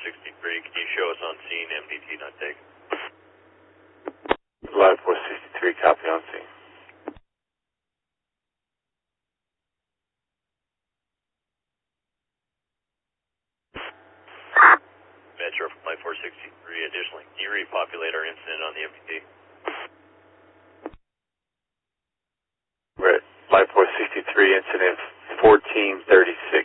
463, can you show us on scene, MDT not taken? Live 463, copy on scene. Metro from Live 463, additionally, can you repopulate our incident on the MDT? We're at Live 463, incident 1436.